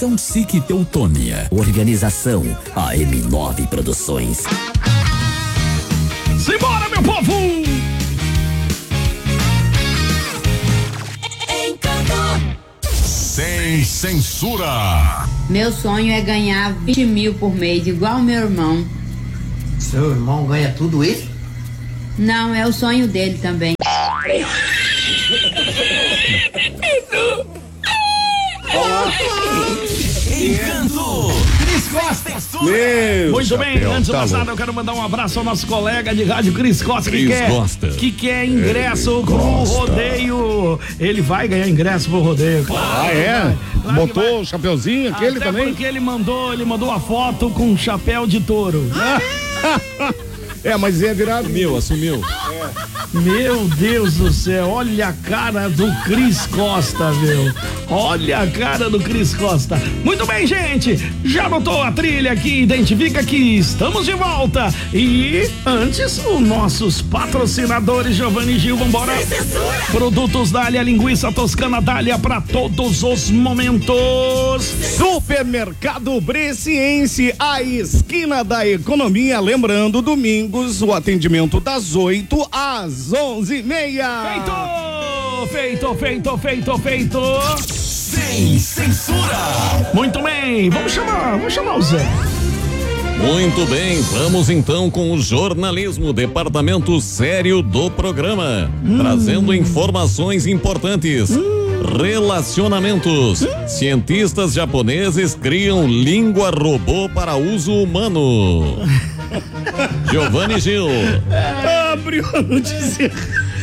São SIC Teutônia. Organização AM9 Produções. Simbora, meu povo! Sem censura. Meu sonho é ganhar 20 mil por mês, igual meu irmão. Seu irmão ganha tudo isso? Não, é o sonho dele também. Encanto. Cris Costa. Muito bem, antes do passado eu quero mandar um abraço ao nosso colega de rádio Cris Costa, que quer ingresso pro rodeio. Ele vai ganhar ingresso pro rodeio. Ah, é? Botou o chapeuzinho aquele até também? Porque ele mandou a foto com um chapéu de touro. É, mas é virado. Assumiu. Meu Deus do céu, olha a cara do Cris Costa, meu. Olha a cara do Cris Costa. Muito bem, gente. Já anotou a trilha que identifica que estamos de volta. E antes, os nossos patrocinadores, Giovanni Gil, vambora. Produtos Dália, linguiça toscana Dália para todos os momentos. Supermercado Bresciense, a esquina da economia. Lembrando, domingos, o atendimento das 8 às 11h30. Feito. Sem censura. Muito bem, vamos chamar o Zé. Muito bem, vamos então com o jornalismo, departamento sério do programa, trazendo informações importantes. Relacionamentos. Cientistas japoneses criam língua robô para uso humano. Giovanni Gil. Abriu a notícia.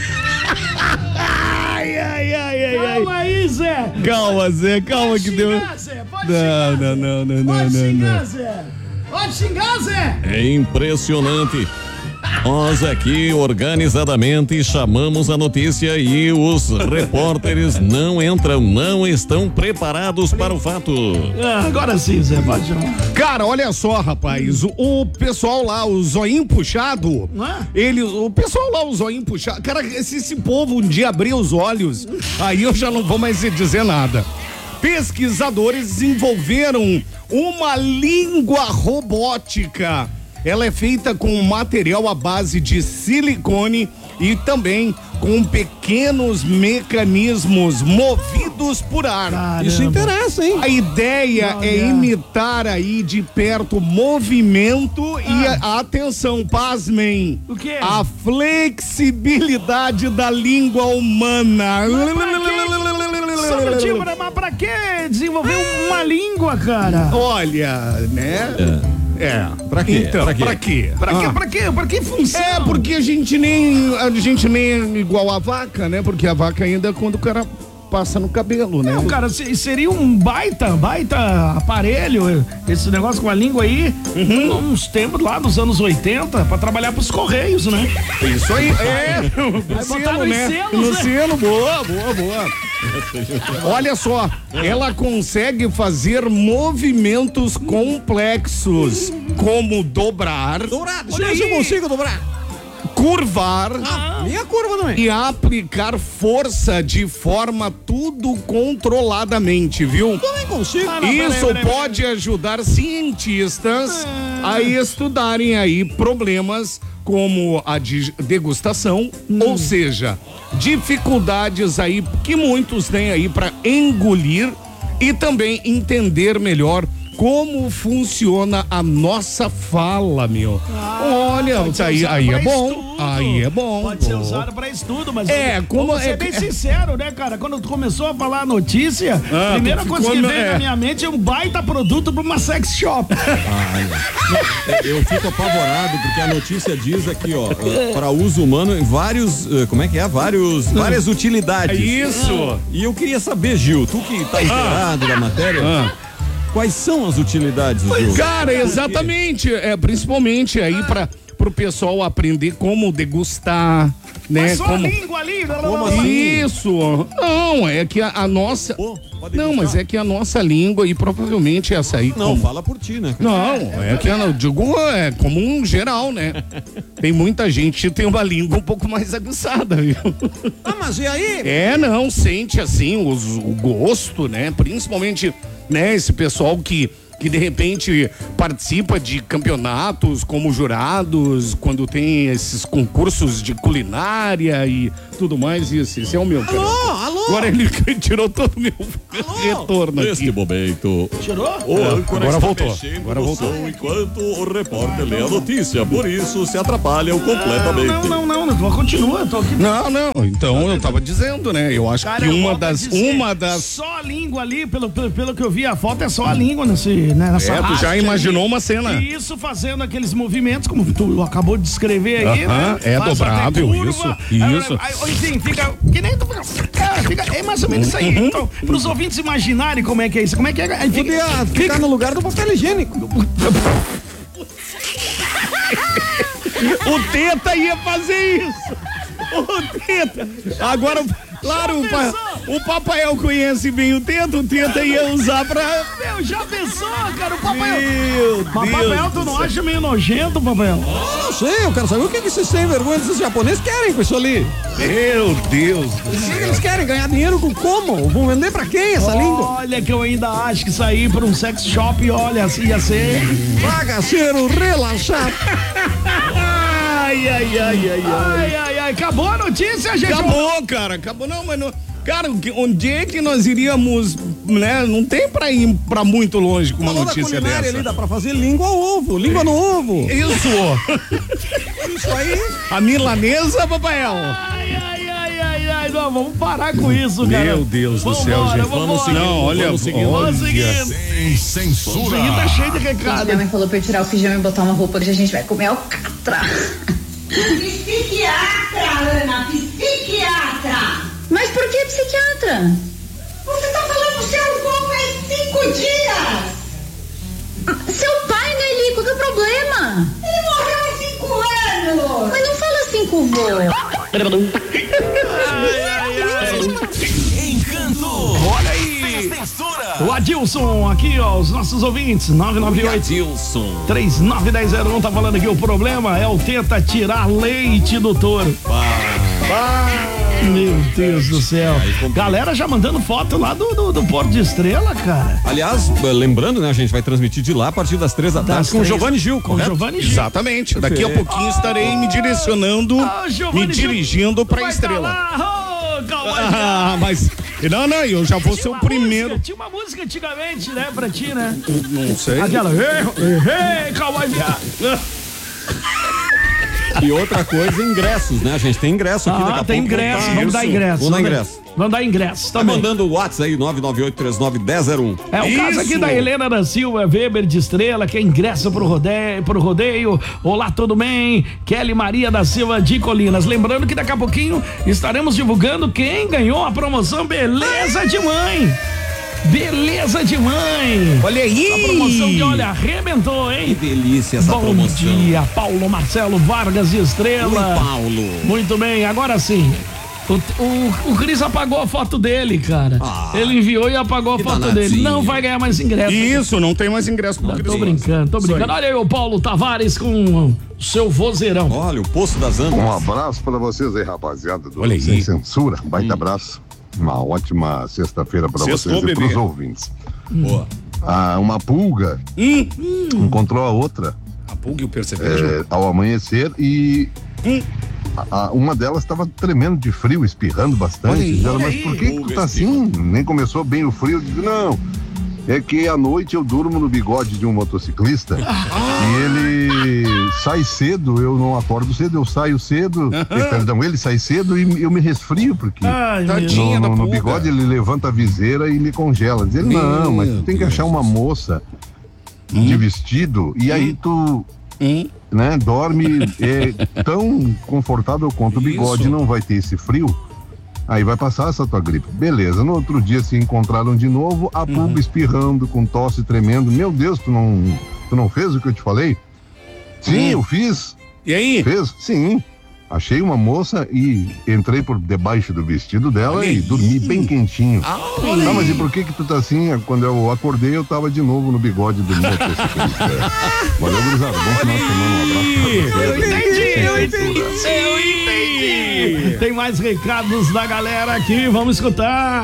Ai. Calma aí, Zé. Calma, Zé, calma que deu. Zé, Não. Zé. Pode xingar, Zé. É impressionante. Nós aqui organizadamente chamamos a notícia e os repórteres não estão preparados para o fato. Agora sim, Zé, pode chamar. Cara, olha só, rapaz, o pessoal lá, o zoinho puxado, o pessoal lá, o zoinho puxado, cara, se esse povo um dia abrir os olhos, aí eu já não vou mais dizer nada. Pesquisadores desenvolveram uma língua robótica. Ela é feita com material à base de silicone e também com pequenos mecanismos movidos por ar. Caramba. Isso interessa, hein? A ideia é imitar aí de perto o movimento e atenção, pasmem. O quê? A flexibilidade da língua humana. Mas pra que desenvolver uma língua, cara? Olha, né? Pra quê? Então, pra quê? Pra que funciona? É, porque a gente nem é igual a vaca, né? Porque a vaca ainda é quando o cara passa no cabelo, né? Não, cara, seria um baita aparelho, esse negócio com a língua aí, uns tempos lá dos anos 80, pra trabalhar pros Correios, né? Isso aí, no botaram selo, em né? selos, No né? selo, boa. Olha só, ela consegue fazer movimentos complexos, como dobrar. Deixa eu ver se eu consigo dobrar. Curvar Minha curva também. e aplicar força de forma tudo controladamente, viu? Também consigo. Isso pode ajudar cientistas a estudarem aí problemas como a degustação, ou seja, dificuldades aí que muitos têm aí para engolir e também entender melhor como funciona a nossa fala, meu. Olha, aí é bom. Estudo. Aí é bom. Pode ser usado pra estudo, mas como ser bem sincero, né, cara? Quando tu começou a falar a notícia, a primeira coisa que veio na minha mente é um baita produto pra uma sex shop. Eu fico apavorado porque a notícia diz aqui, ó, para uso humano em vários, várias utilidades. Isso. E eu queria saber, Gil, tu que tá inteirado da matéria, quais são as utilidades, Gil? Cara, exatamente, principalmente aí pro pessoal aprender como degustar, né? Só a língua ali. Como assim? Isso. Não, é que a nossa... Não, mas é que a nossa língua e provavelmente essa aí... Não, fala por ti, né? Não, é que eu digo, é como um geral, né? Tem muita gente que tem uma língua um pouco mais aguçada, viu? Mas e aí? Não, sente assim o gosto, né? Principalmente né, esse pessoal que de repente participa de campeonatos como jurados, quando tem esses concursos de culinária e tudo mais, isso. Esse é o meu. Alô? Agora ele tirou todo o meu retorno aqui. Neste momento, Tirou? o âncora agora está voltou. mexendo Agora no voltou. som enquanto o repórter lê a notícia. Por isso, se atrapalham completamente. Não, continua, tô aqui. Não, então eu tava dizendo, né? Eu acho Cara, que eu uma volto a das. dizer, Só a língua ali, pelo que eu vi, a foto é só a língua nessa Tu haste já ali. imaginou uma cena. E isso fazendo aqueles movimentos, como tu acabou de descrever aí, né? É Faz dobrável, até curva, isso. Enfim, fica que nem tu é mais ou menos isso aí. Então, pros ouvintes imaginarem como é que é isso, como é que é. Aí Podia ficar no lugar do papel higiênico. O Teta ia fazer isso. O Teta. Agora, claro, o Papael conhece bem o Teta ia usar pra... Meu, já pensou, cara? O Papael. Meu Mas, Papael, Deus tu do não céu. acha meio nojento, Papael? Não sei, eu quero saber o que esses sem vergonha desses japoneses querem com isso ali. Meu Deus do O que céu. eles querem? Ganhar dinheiro com como? Vão vender pra quem essa língua? Olha que eu ainda acho que sair pra um sex shop, olha, assim ia ser... Bagaceiro relaxado. Ai, acabou a notícia, gente? Acabou, cara. Acabou. Não, mas não... Cara, onde é que nós iríamos, né? Não tem pra ir pra muito longe com uma Falou da notícia culinária dessa. ali, dá pra fazer língua ao ovo, língua no ovo. Isso. Isso aí. A milanesa, Papael. Ai, não, vamos parar com isso, cara. Meu Deus do céu, gente. Vamos seguir. Não, olha, Vamos seguir. Sem censura. Isso aqui tá cheio de recado. Minha mãe falou pra eu tirar o pijama e botar uma roupa, hoje a gente vai comer alcatra. Psiquiatra, Ana, psiquiatra! Mas por que psiquiatra? Você tá falando seu avô faz 5 dias! Seu pai, Nelly, qual que é o problema? Ele morreu há 5 anos! Mas não fala assim com o vô. Encanto. Olha aí. Sem censura. O Adilson aqui, ó, os nossos ouvintes, 998 Adilson. 391001 tá falando aqui, o problema é o tenta tirar leite do touro. Meu Deus do céu. Galera já mandando foto lá do Porto de Estrela, cara. Aliás, lembrando, né, a gente vai transmitir de lá a partir das 3 da tarde com o Giovanni Gil, Com o correto? Giovanni Gil. Exatamente. Daqui a pouquinho estarei me direcionando, Giovanni me Gil dirigindo pra vai Estrela. tá lá, Ah, mas... Não, eu já vou ser o primeiro. Tinha uma música antigamente, né, pra ti, né? Não sei. Aquela, ei, Cowboy viado. E outra coisa, ingressos, né? A gente tem ingresso aqui daqui a tem pouco. ingresso, vamos dar ingresso. Vamos dar ingresso. Vamos dar ingresso Tá também. mandando o WhatsApp aí, 998391001. É o caso aqui da Helena da Silva Weber de Estrela, que é ingresso pro rodeio. Olá, tudo bem? Kelly Maria da Silva de Colinas. Lembrando que daqui a pouquinho estaremos divulgando quem ganhou a promoção Beleza de Mãe. Beleza de Mãe. Olha aí. A promoção que, olha, arrebentou, hein? Que delícia essa Bom promoção. dia, Paulo Marcelo Vargas de Estrela. Oi, Paulo. Muito bem, agora sim. O Cris apagou a foto dele, cara. Ele enviou e apagou a foto danadinho. dele. Não vai ganhar mais ingresso. Isso, não tem mais ingresso pro Tô brincando. Olha aí o Paulo Tavares com o seu vozeirão. Olha, o Poço das Andas. Um abraço para vocês aí, rapaziada do Olha aí. Sem Censura. Baita abraço. Uma ótima sexta-feira para vocês Sextou, e para bebê. os ouvintes. Boa. Uma pulga encontrou a outra A pulga e o percevejo. ao amanhecer e uma delas estava tremendo de frio, espirrando bastante. Diz ela, mas por que tu tá assim? Nem começou bem o frio. Eu digo, não, é que à noite eu durmo no bigode de um motociclista e ele sai cedo, eu não acordo cedo, eu saio cedo, perdão, ele sai cedo e eu me resfrio, porque Ai, Tadinha da no pulga. bigode ele levanta a viseira e me congela. Diz ele, não, mas tu tem que achar uma moça de vestido e aí tu... Né, dorme tão confortável quanto o bigode, Isso. não vai ter esse frio, aí vai passar essa tua gripe. Beleza, no outro dia se encontraram de novo, a pulga espirrando, com tosse tremendo. Meu Deus, tu não fez o que eu te falei? Sim, eu fiz. E aí? Fez? Sim. Achei uma moça e entrei por debaixo do vestido dela e dormi bem quentinho. Não, mas e por que tu tá assim? Quando eu acordei, eu tava de novo no bigode do motociclista. Valeu, gurizada. Bom final de semana. Um abraço. Eu entendi. Tem mais recados da galera aqui, vamos escutar.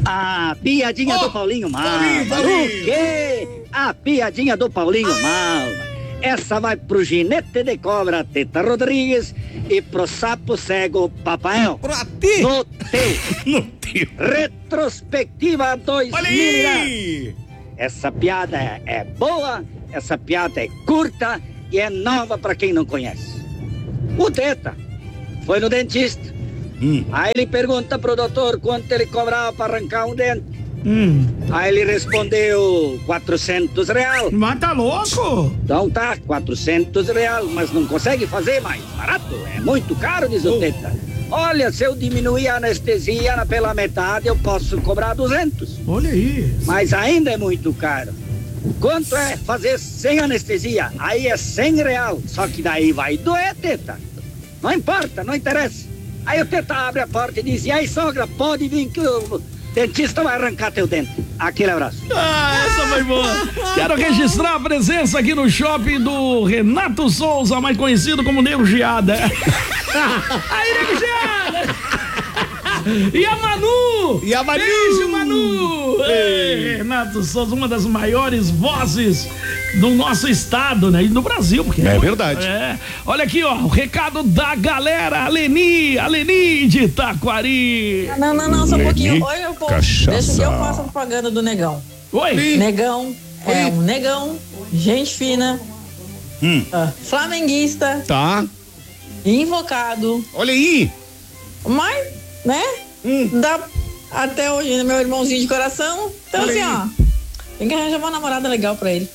A piadinha do Paulinho Malva. O quê? A piadinha do Paulinho Malva. Essa vai pro ginete de cobra Teta Rodrigues e pro sapo cego Papael. Pra ti? No teu. Retrospectiva 2000. Olha aí! Essa piada é boa, essa piada é curta e é nova pra quem não conhece. O Teta foi no dentista. Aí ele pergunta pro doutor quanto ele cobrava pra arrancar um dente. Aí ele respondeu R$400. Mas tá louco? Então tá, R$400, mas não consegue fazer mais barato? É muito caro, diz o Teta. Olha, se eu diminuir a anestesia pela metade, eu posso cobrar 200. Olha aí. Mas ainda é muito caro. Quanto é fazer sem anestesia? Aí é R$100. Só que daí vai doer, Teta. Não importa, não interessa. Aí o Teta abre a porta e diz: e aí, sogra, pode vir que o dentista vai arrancar teu dente. Aquele abraço. Essa foi boa. Quero registrar a presença aqui no shopping do Renato Souza, mais conhecido como Nego Geada. Aí, Nego Geada! E a Manu! Beijo, Manu! Ei, Renato Souza, uma das maiores vozes do nosso estado, né? E do Brasil, porque é verdade. Olha aqui, ó, o recado da galera, a Leni de Itaquari. Não, só um pouquinho. Oi, meu povo. Cachaça. Deixa que eu faço a propaganda do Negão. Oi. Negão é um negão, gente fina, flamenguista. Tá. Invocado. Olha aí. Mas, né? Dá até hoje, né, meu irmãozinho de coração. Então, Olha assim, aí. ó, tem que arranjar uma namorada legal pra ele.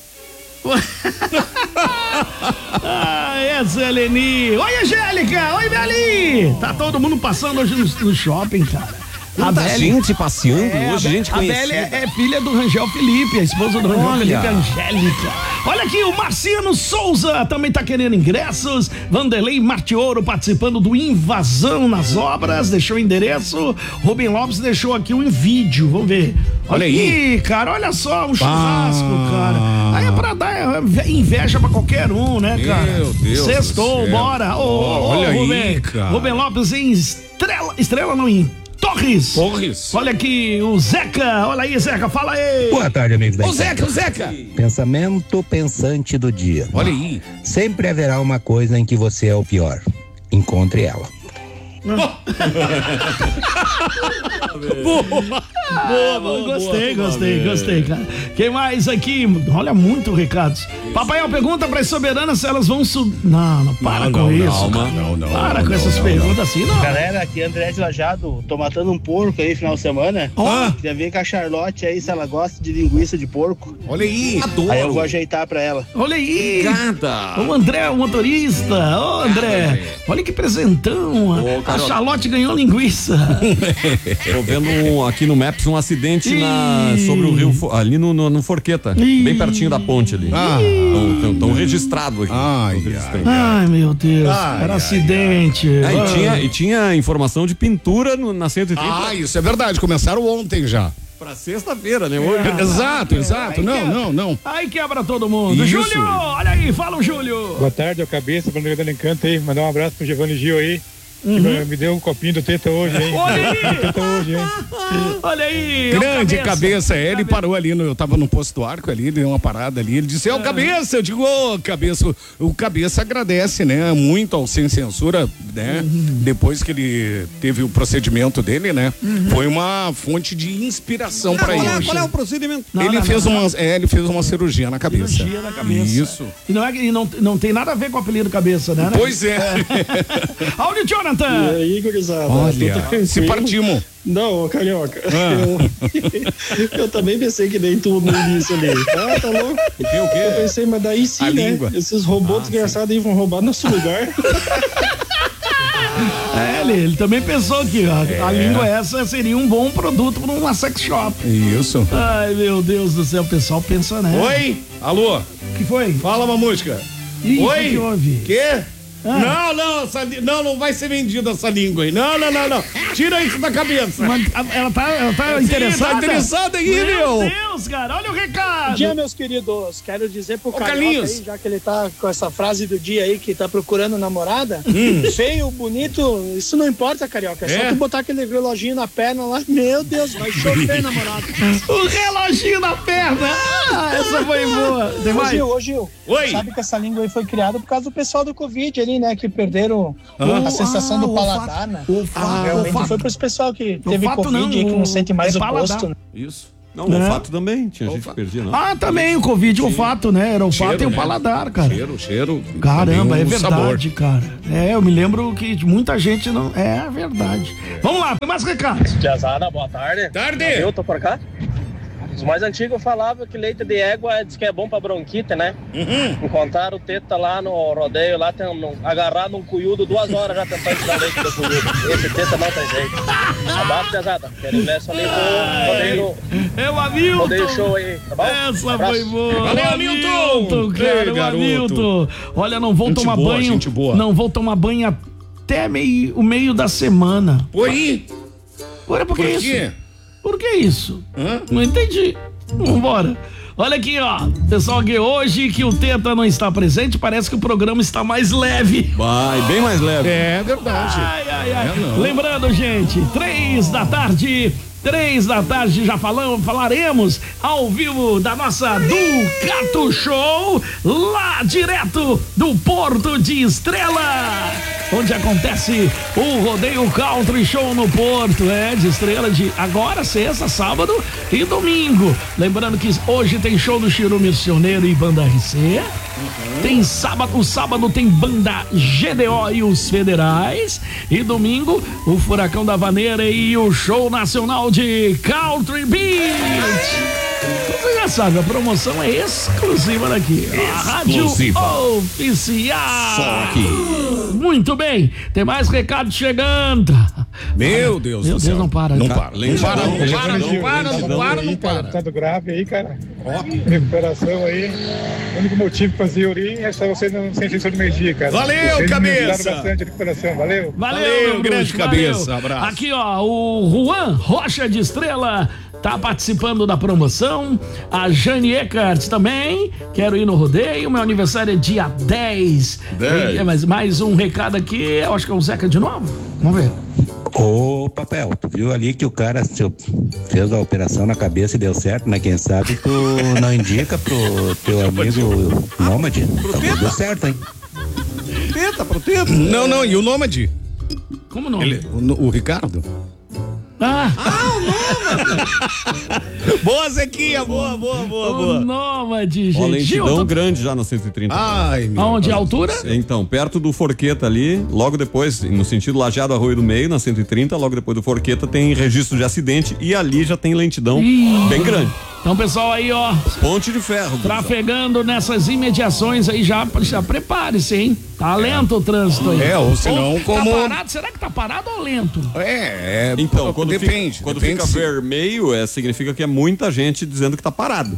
Essa é a Leni. Oi, Angélica. Oi, Beli. Tá todo mundo passando hoje no shopping, cara. Quanta gente passeando hoje, gente a conhecida. Beli é filha do Rangel Felipe, a esposa do Rangel Felipe, Angélica. Olha aqui, o Marciano Souza também tá querendo ingressos. Vanderlei Martioro participando do Invasão nas Obras, deixou o endereço. Rubem Lopes deixou aqui um vídeo, vamos ver. Olha aí, cara, olha só, um churrasco, cara. Aí é pra dar inveja pra qualquer um, né, cara? Meu Deus. Sextou, bora. Olha aí, cara. Rubem Lopes em Estrela não, em Torres. Olha aqui, o Zeca. Olha aí, Zeca, fala aí. Boa tarde, amigos da O Zeca. Pensamento pensante do dia. Olha aí. Sempre haverá uma coisa em que você é o pior. Encontre ela. Gostei, cara. Quem mais aqui? Olha, muito recados. Papai, pergunta para as soberanas se elas vão subir. Não, para com isso. Não. Para com essas perguntas assim, não. Galera, aqui é André de Lajado, tô matando um porco aí final de semana. Queria ver com a Charlotte aí se ela gosta de linguiça de porco. Olha aí. Adoro. Aí eu vou ajeitar pra ela. Olha aí. Obrigada. O André, o motorista. Ô, André. Olha que presentão. A Charlotte ganhou linguiça. Tô vendo aqui no Maps um acidente sobre o rio, ali no Forqueta, bem pertinho da ponte ali. Tão registrado aqui. Ai, meu Deus. Era acidente. E tinha informação de pintura na 130. Isso é verdade. Começaram ontem já. Pra sexta-feira, né? Hoje. Exato. Não. Aí quebra todo mundo. Isso. Júlio, olha aí, fala o Júlio. Boa tarde, eu cabeça, pra Negando Encanto aí. Mandar um abraço pro Giovanni Gil aí. Que me deu um copinho do Teta hoje, hein? Olha aí. Grande cabeça. Ele parou ali, eu tava no posto do Arco ali, deu uma parada ali, ele disse, é o Cabeça. Eu digo, Cabeça. O Cabeça agradece, né? Muito ao Sem Censura, né? Depois que ele teve o procedimento dele, né? Foi uma fonte de inspiração pra ele. Qual é o procedimento? Ele fez uma cirurgia na cabeça. Cirurgia na cabeça. Isso. E não tem nada a ver com o apelido Cabeça, né? Pois é. Olha o Jonathan. E aí, gurizada? Olha, se partimos. Não, Carioca. Eu também pensei que nem tudo no início ali. Tá louco? O quê? Eu pensei, mas daí sim, né? Língua. Esses robôs desgraçados aí vão roubar nosso lugar. Ele também pensou que a língua essa seria um bom produto para uma sex shop. Isso. Ai, meu Deus do céu, o pessoal pensa, né? Oi? Alô? Que foi? Fala, Mamusca. Ih, Oi? que houve? Quê? Não vai ser vendida essa língua aí. Não. Tira isso da cabeça. Ela tá interessada? Tá interessada aí, meu. Meu Deus, cara, olha o recado. Bom dia, meus queridos. Quero dizer pro Carioca Carlinhos aí, já que ele tá com essa frase do dia aí, que tá procurando namorada. Feio, bonito, isso não importa, Carioca. É só tu botar aquele reloginho na perna lá. Meu Deus, vai chover, namorado. O reloginho na perna. Essa foi boa. Ô, Gil. Oi. Sabe que essa língua aí foi criada por causa do pessoal do Covid ali, né? Que perderam a sensação do paladar, né? Realmente foi pros pessoal que teve Covid e que não sente mais o gosto. Né? Isso. Não, o olfato também. Tinha gente que perdia, não. Também o Covid, o olfato, né? Era o olfato e o paladar, cara. Cheiro. Caramba, é verdade, cara. Eu me lembro que muita gente não... É verdade. Vamos lá, tem mais recados. Tiazada, boa tarde. Eu tô por cá. Os mais antigos falavam que leite de égua diz que é bom pra bronquite, né? Encontraram o teta lá no rodeio, lá agarrado num cunhudo 2 horas já tentando tirar leite do cunhudo. Esse teta não tem jeito. Abaixo, pesada. Quero ir nessa ali pro Hamilton. Rodeio show aí, tá bom? Essa foi boa. Valeu, Hamilton. Cara, o Hamilton. Olha, não vou tomar banho. Gente boa. Não vou tomar banho até o meio da semana. Oi? Por que isso? Por que isso? Não entendi. Vambora. Olha aqui, ó. Pessoal, que hoje que o Teta não está presente, parece que o programa está mais leve. Vai, bem mais leve. É verdade. Lembrando, gente, 3 da tarde, já falaremos ao vivo da nossa Ducato Show, lá direto do Porto de Estrela, onde acontece o Rodeio Country Show no Porto, de Estrela, de agora, sexta, sábado e domingo. Lembrando que hoje tem show do Chiru Missioneiro e Banda RC. Tem sábado tem Banda GDO e os Federais. E domingo, o Furacão da Vaneira e o Show Nacional de Country Beach. Você já sabe, a promoção é exclusiva daqui. A Rádio Oficial. Só aqui. Muito bem, tem mais recado chegando. Meu Deus do céu. Não para. Não para. Tá do grave aí, cara. Recuperação aí. O único motivo pra fazer urina é só você não sem sensor de meio-dia, cara. Valeu, cabeça. Bastante a recuperação. Valeu, grande cabeça. Abraço. Aqui, ó, o Juan Rocha de Estrela tá participando da promoção. A Jane Eckert também. Quero ir no rodeio. Meu aniversário é dia 10. Mas mais um recado aqui. Eu acho que é o Zeca de novo. Vamos ver. Ô, Papel, tu viu ali que o cara fez a operação na cabeça e deu certo, né? Quem sabe tu não indica pro teu amigo Nômade. Talvez deu certo, hein? Pro Teta. Não, e o Nômade? Como o nome? O Ricardo? O Nômade. Boa, Zequinha, boa. O Nômade, gente. Lentidão grande já na 130. Aonde? A altura? Então, perto do Forqueta ali, logo depois, no sentido Lajeado Arroio do Meio, na 130, logo depois do Forqueta tem registro de acidente e ali já tem lentidão bem grande. Então, pessoal, aí, ó. Ponte de ferro. Trafegando nessas imediações aí, já prepare-se, hein? Tá lento o trânsito aí. Ou senão como... Tá parado? Será que tá parado ou lento? Então, quando depende. Quando fica vermelho, significa que é muita gente dizendo que tá parado.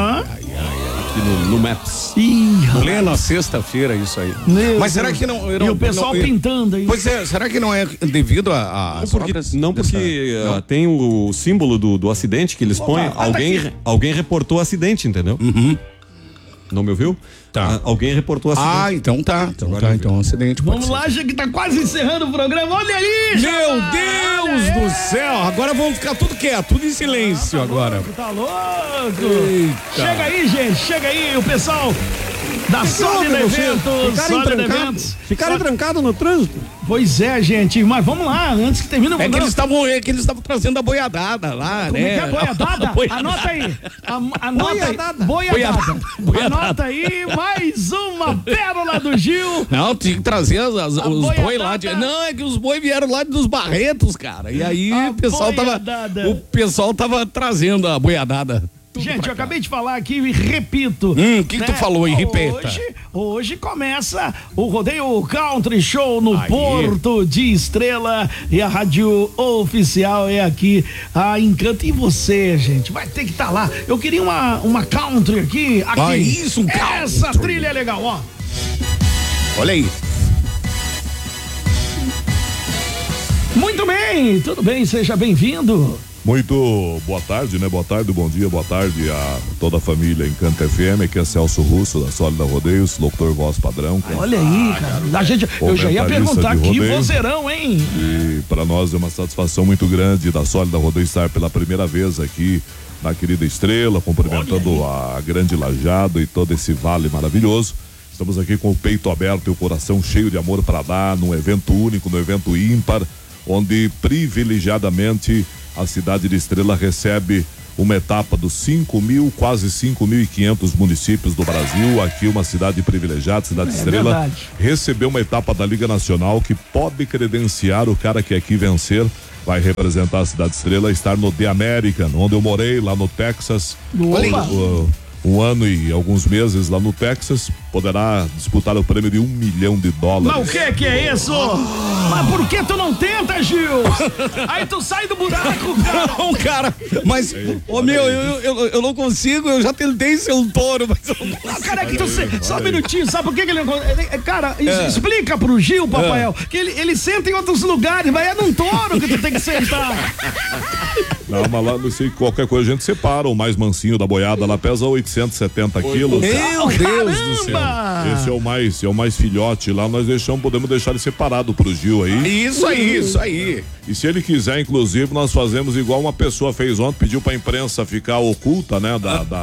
Aqui no Maps. Plena sexta-feira isso aí. Mas será que não... E o pessoal pintando aí. Pois é, será que não é devido a... Porque tem o símbolo do acidente que eles põem. Alguém reportou o acidente, entendeu? Não me ouviu? Tá. Alguém reportou o acidente. Então tá. Então um acidente. Vamos lá, já que tá quase encerrando o programa. Olha aí! Meu Deus do céu! Agora vamos ficar tudo quieto, tudo em silêncio agora. Tá louco! Eita. Chega aí, gente, chega aí, o pessoal da Sólida Eventos. Ficaram trancados no trânsito? Pois é, gente, mas vamos lá, antes que termine o É que eles estavam trazendo a boiadada lá, Como né? é que é boiadada? Anota aí. Boiadada. Anota aí, mais uma pérola do Gil. Não, tinha que trazer os boi lá. Não, é que os boi vieram lá dos Barretos, cara. E aí o pessoal tava trazendo a boiadada. Gente, eu acabei de falar aqui e repito. O que tu falou aí? Repita. Hoje começa o Rodeio Country Show no Porto de Estrela e a Rádio Oficial é aqui, a Encanto. E você, gente, vai ter que estar lá. Eu queria uma country aqui. Isso, um country. Essa trilha é legal, ó. Olha aí. Muito bem, tudo bem, seja bem-vindo. Muito boa tarde, né? Boa tarde, bom dia, boa tarde a toda a família Encanto FM, aqui é Celso Russo, da Sólida Rodeios, locutor voz padrão. Olha aí, cara, eu já ia perguntar que vozeirão, hein? E para nós é uma satisfação muito grande da Sólida Rodeios estar pela primeira vez aqui na querida Estrela, cumprimentando a grande Lajado e todo esse vale maravilhoso. Estamos aqui com o peito aberto e o coração cheio de amor para dar, num evento único, num evento ímpar, onde privilegiadamente a cidade de Estrela recebe uma etapa dos 5.000, quase 5.500 municípios do Brasil. Aqui uma cidade privilegiada, cidade Estrela, verdade. Recebeu uma etapa da Liga Nacional que pode credenciar o cara que aqui vencer. Vai representar a cidade Estrela, estar no The American, onde eu morei, lá no Texas. Um ano e alguns meses lá no Texas, poderá disputar o prêmio de $1 milhão. Mas o que é isso? Mas por que tu não tenta, Gil? Aí tu sai do buraco, cara. Não, cara, mas, eu não consigo, eu já tentei ser um touro, mas eu não consigo. Não, cara, é que tu só um minutinho, sabe por que ele não... Cara, explica pro Gil, Papael, que ele senta em outros lugares, mas é num touro que tu tem que sentar. Não, mas lá, não sei, qualquer coisa a gente separa, o mais mansinho da boiada lá pesa 870 quilos. Meu Deus do céu. Esse é o mais filhote lá, nós podemos deixar ele separado pro Gil aí. Isso aí. E se ele quiser, inclusive, nós fazemos igual uma pessoa fez ontem, pediu pra imprensa ficar oculta, né,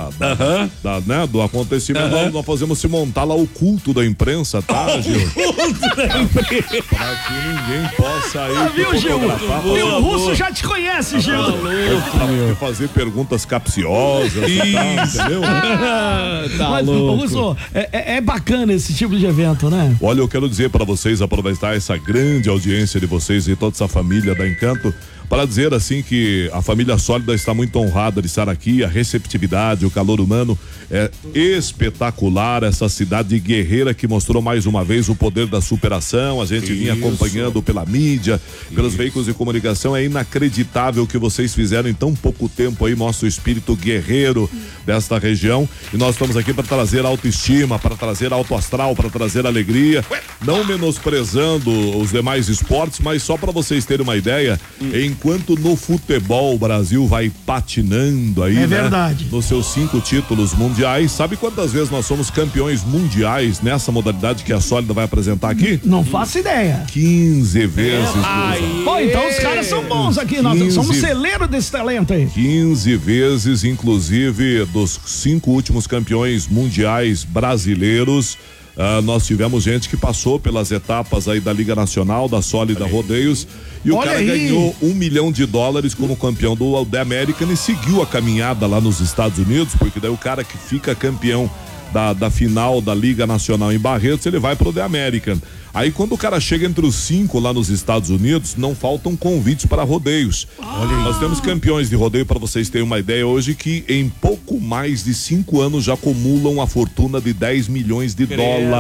né, do acontecimento. Nós fazemos se montar lá o culto da imprensa, tá, Gil? Pra que ninguém possa ir viu, Gil? O Russo já te conhece, Gil. Pra fazer perguntas capciosas, entendeu? Mas, Russo, é bacana esse tipo de evento, né? Olha, eu quero dizer para vocês, aproveitar essa grande audiência de vocês e toda essa família da Encanto, para dizer assim que a família Sólida está muito honrada de estar aqui, a receptividade, o calor humano é espetacular, essa cidade guerreira que mostrou mais uma vez o poder da superação, a gente vinha acompanhando pela mídia, pelos veículos de comunicação, é inacreditável o que vocês fizeram em tão pouco tempo aí, mostra o espírito guerreiro desta região, e nós estamos aqui para trazer autoestima, para trazer alto astral, para trazer alegria, não menosprezando os demais esportes, mas só para vocês terem uma ideia, enquanto no futebol o Brasil vai patinando aí, né? Verdade. Nos seus 5 títulos mundiais, sabe quantas vezes nós somos campeões mundiais nessa modalidade que a Sólida vai apresentar aqui? Não faço ideia. 15 vezes. Pô, então os caras são bons aqui, nós somos celeiro desse talento aí. 15 vezes, inclusive, dos 5 últimos campeões mundiais brasileiros, nós tivemos gente que passou pelas etapas aí da Liga Nacional, da Sólida Rodeios, e o cara ganhou $1 milhão como campeão do The American e seguiu a caminhada lá nos Estados Unidos, porque daí o cara que fica campeão da final da Liga Nacional em Barretos, ele vai pro The American. Aí quando o cara chega entre os 5 lá nos Estados Unidos, não faltam convites para rodeios. Nós temos campeões de rodeio, para vocês terem uma ideia hoje, que em pouco mais de 5 anos já acumulam a fortuna de $10 milhões de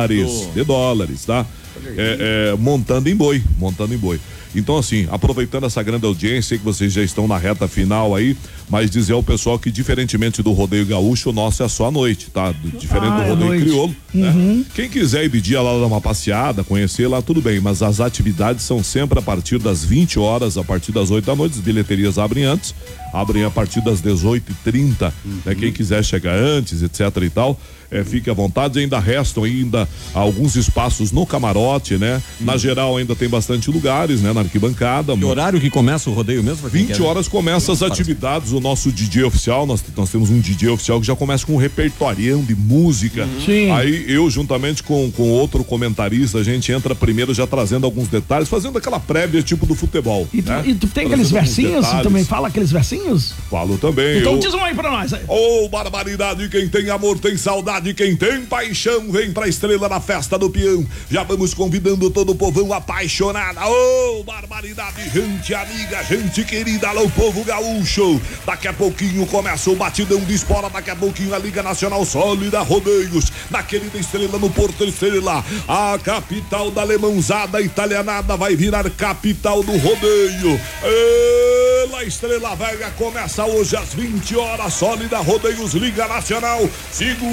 dólares, tá? Montando em boi. Então, assim, aproveitando essa grande audiência, sei que vocês já estão na reta final aí, mas dizer ao pessoal que, diferentemente do rodeio gaúcho, o nosso é só à noite, tá? Diferente do rodeio crioulo, né? Quem quiser ir de dia lá dar uma passeada, conhecer lá, tudo bem, mas as atividades são sempre a partir das 20 horas, a partir das 8 da noite, as bilheterias abrem antes, abrem a partir das 18h30, né? Quem quiser chegar antes, etc e tal, fique à vontade, ainda restam alguns espaços no camarote, né? Na geral ainda tem bastante lugares, né? Na arquibancada. Que horário que começa o rodeio mesmo? 20 horas começa as atividades, o nosso DJ oficial, nós temos um DJ oficial que já começa com um repertorião de música. Sim. Aí eu, juntamente com outro comentarista, a gente entra primeiro já trazendo alguns detalhes, fazendo aquela prévia tipo do futebol. E tu tem aqueles versinhos? Você também fala aqueles versinhos? Falo também. Então diz um aí pra nós. Barbaridade, quem tem amor tem saudade, quem tem paixão vem pra Estrela na festa do peão. Já vamos convidando todo o povão apaixonado. Barbaridade, gente amiga, gente querida, alô povo gaúcho. Daqui a pouquinho começa o batidão de espora, daqui a pouquinho a Liga Nacional Sólida Rodeios, na querida Estrela, no Porto Estrela, a capital da alemãozada italianada vai virar capital do rodeio. A Estrela Velha começa hoje às 20 horas, Sólida Rodeios, Liga Nacional, segura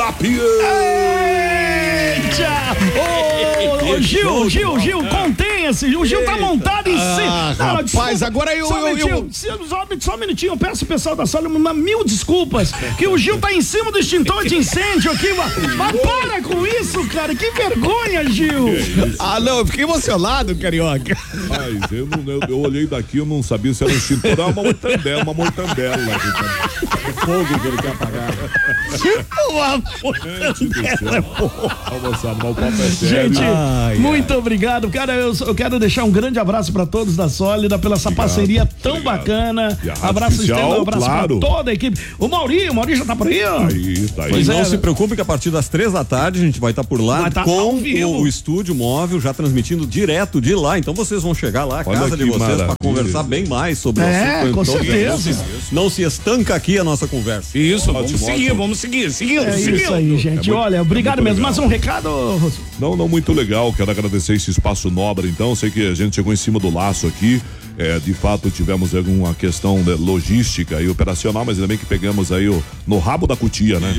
peão. Gil, conhece. O Gil tá montado em cima. Rapaz, agora Só um minutinho, eu peço o pessoal da sala mil desculpas, que o Gil tá em cima do extintor de incêndio aqui, mas para com isso, cara, que vergonha, Gil. Não, eu fiquei emocionado, carioca. Mas eu olhei daqui, eu não sabia se era um extintor, era uma mortandela. O fogo que ele quer apagar. Uma mortandela, Moçada, o papo é sério. Gente, muito obrigado, cara, eu quero deixar um grande abraço pra todos da Sólida, pela essa parceria tão bacana. Abraço Estela, um abraço pra toda a equipe. O Mauri já tá por aí, ó. Tá aí. Pois não se preocupe que a partir das 3 da tarde a gente vai estar por lá com o estúdio móvel já transmitindo direto de lá. Então vocês vão chegar lá, a casa de vocês, para conversar bem mais sobre o assunto. Com certeza. Não se estanca aqui a nossa conversa. Isso, vamos seguir. Isso aí, gente. Olha, obrigado mesmo. Mais um recado? Não, muito legal. Quero agradecer esse espaço nobre, então. Sei que a gente chegou em cima do laço aqui. De fato, tivemos alguma questão de logística e operacional, mas ainda bem que pegamos aí no rabo da cutia, né?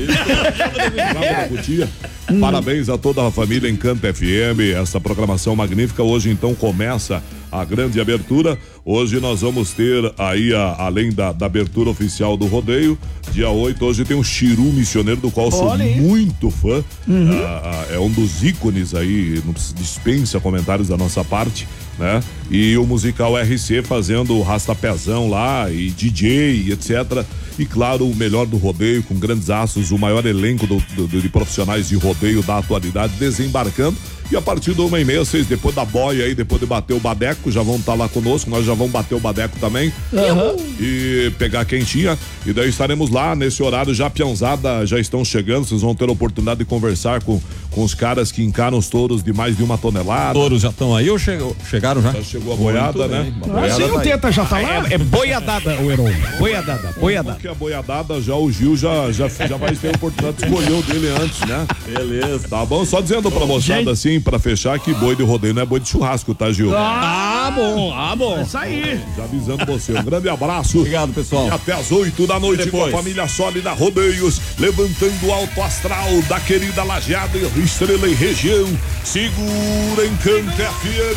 No rabo da cutia. Parabéns a toda a família Encanto FM, essa programação magnífica. Hoje, então, começa a grande abertura. Hoje nós vamos ter aí, além da abertura oficial do rodeio, dia 8, hoje tem o Chiru Missioneiro, do qual sou muito fã. É um dos ícones aí, não dispensa comentários da nossa parte, né? E o musical RC fazendo o rastapezão lá, e DJ, etc. E claro, o melhor do rodeio, com grandes astros, o maior elenco de profissionais de rodeio da atualidade desembarcando. E a partir do 1h30, depois da boia aí, depois de bater o badeco, já vão estar lá conosco, nós já vamos bater o badeco também. E pegar quentinha. E daí estaremos lá nesse horário, já a pianzada já estão chegando, vocês vão ter a oportunidade de conversar com os caras que encaram os touros de mais de 1 tonelada. Touros já estão aí ou chegaram já? Já chegou a boiada, né? Sim, o Teta já tá lá? É boiadada, o Heron. Boiadada. Porque a boiadada, já o Gil já vai ter a oportunidade de escolher o dele antes, né? Beleza. Tá bom? Só dizendo pra moçada assim, pra fechar, que boi de rodeio não é boi de churrasco, tá, Gil? Bom. Isso aí. Já avisando você. Um grande abraço. Obrigado, pessoal. E até às 8 da noite com a família Sólida Rodeios, levantando o alto astral da querida Lajeada e Estrela e região. Segura Encanto FM.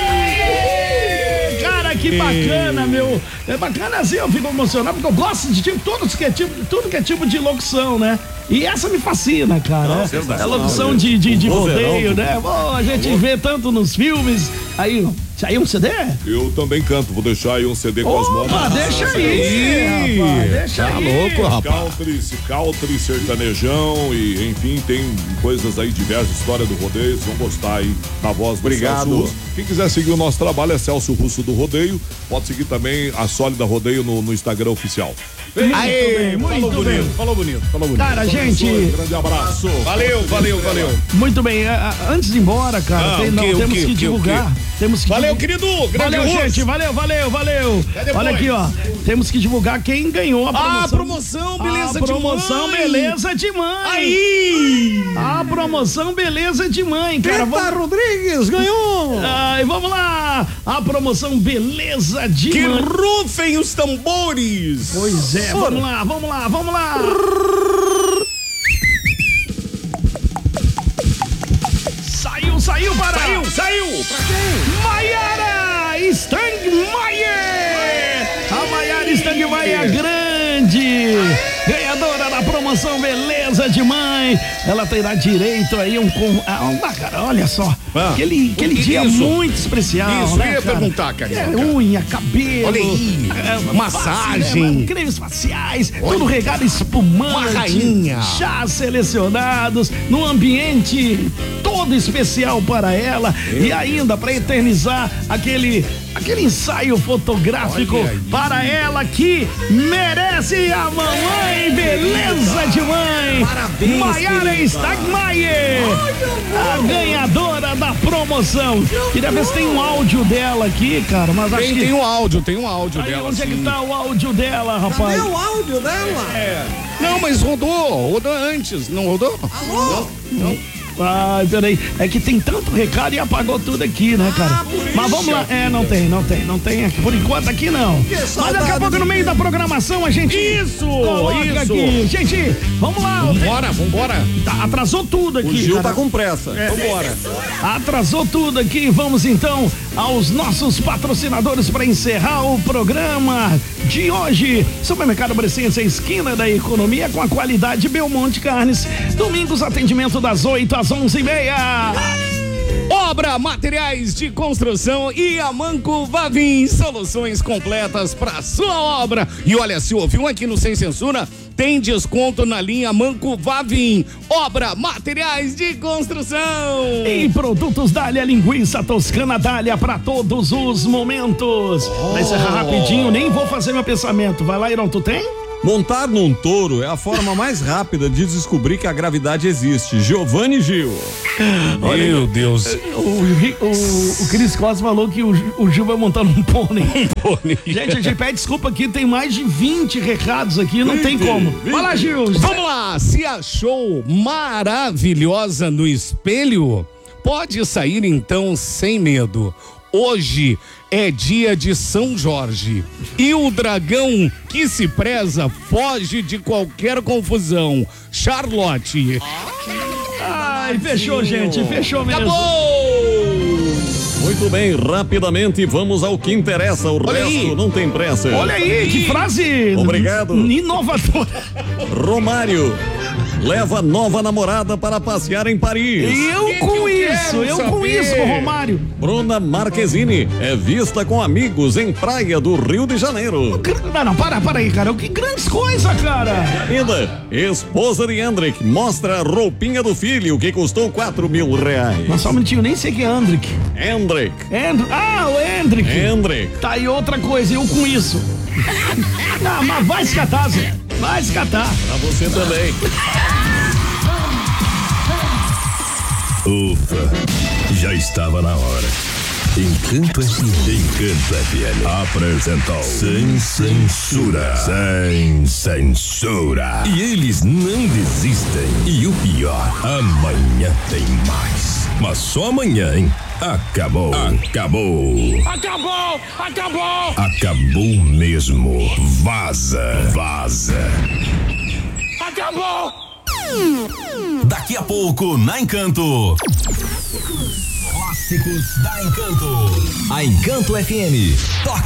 Cara, que bacana, meu. É bacana assim, eu fico emocionado, porque eu gosto de tudo que é tipo de locução, né? E essa me fascina, cara. É locução de rodeio, né? Bom, a gente vê tanto nos filmes. Aí um CD? Eu também canto, vou deixar aí um CD com as modas. Deixa aí, rapaz, deixa aí. Tá louco, rapaz. Country, sertanejão e enfim, tem coisas aí diversas, história do rodeio, vocês vão gostar aí da voz do Celso Russo. Quem quiser seguir o nosso trabalho é Celso Russo do Rodeio, pode seguir também a Sólida Rodeio no Instagram oficial. Muito bem. Falou bonito. Cara, gente. Grande abraço. Valeu. Muito bem, antes de ir embora, cara, temos que divulgar. Valeu, querido. Valeu, gente. Valeu. Olha aqui, ó. Temos que divulgar quem ganhou a promoção. A promoção Beleza de Mãe. Aí! A promoção Beleza de Mãe, cara. Teta Rodrigues ganhou. Ai, vamos lá. A promoção Beleza de Mãe. Que rufem os tambores. Pois é, vamos lá. Saiu para... Saiu! Pra quem? Maiara Stangmaier! A Maiara Stangmaier, a grande ganhadora da promoção Beleza de Mãe. Ela terá direito aí cara, olha só. Aquele dia muito especial. Isso, né, eu ia perguntar, cara. Unha, cabelo. Olha aí. Massagem. Cremes faciais, tudo regado espumante. Uma rainha. Chás selecionados, num ambiente todo especial para ela. E ainda para eternizar aquele ensaio fotográfico para ela que merece a mamãe Beleza de Mãe. Parabéns, Maiara Stagmaier, a ganhadora da promoção. Queria ver se tem um áudio dela aqui, cara, mas acho que... Tem um áudio dela. Onde é que tá o áudio dela, rapaz? Cadê o áudio dela? Não, mas rodou antes, não rodou? Alô? Não. Ai, peraí. É que tem tanto recado e apagou tudo aqui, né, cara? Mas vamos lá. Não tem. Por enquanto aqui não. Mas daqui a pouco no meio da programação a gente. Isso! Aqui. Gente, vamos lá. Vambora. Tá, atrasou tudo aqui. O Gil tá com pressa. Vambora. Atrasou tudo aqui. Vamos então aos nossos patrocinadores para encerrar o programa de hoje. Supermercado Brescense, a esquina da economia com a qualidade Belmonte Carnes. Domingos, atendimento das 8 às 11h30. Obra, materiais de construção e a Manco Vavim, soluções completas para sua obra. E olha, se ouviu aqui no Sem Censura, tem desconto na linha Manco Vavim. Obra, materiais de construção. E produtos Dália, linguiça toscana Dália para todos os momentos. Vai encerrar rapidinho, nem vou fazer meu pensamento. Vai lá, Irão, tu tem? Montar num touro é a forma mais rápida de descobrir que a gravidade existe. Giovanni Gil. Meu Deus. O Cris Costa falou que o Gil vai montar num pônei. Gente, a gente pede desculpa aqui, tem mais de 20 recados aqui, não tem como. Vai lá, Gil. Vamos lá, se achou maravilhosa no espelho? Pode sair então sem medo. Hoje é dia de São Jorge e o dragão que se preza foge de qualquer confusão. Charlotte. Ai, fechou, gente, fechou mesmo. Acabou! Muito bem, rapidamente vamos ao que interessa, o Olha resto aí. não tem pressa. Olha aí, que frase Obrigado. inovadora. Romário leva nova namorada para passear em Paris. Eu com isso, Romário. Bruna Marquezine é vista com amigos em praia do Rio de Janeiro. Não, para aí, cara. Que grandes coisas, cara. Ainda, esposa de Hendrik mostra a roupinha do filho que custou R$4.000. Mas só um minutinho, nem sei que é Hendrik. O Hendrik. Hendrik. Tá aí outra coisa, eu com isso. Não, mas vai se catar, Zé. Vai se catar. Pra você também. Ufa, já estava na hora. Encanto FM apresentou Sem Censura. Sem Censura. E eles não desistem. E o pior, amanhã tem mais. Mas só amanhã, hein? Acabou. Acabou mesmo. Vaza. Acabou! Daqui a pouco, na Encanto. Clássicos da Encanto. A Encanto FM toca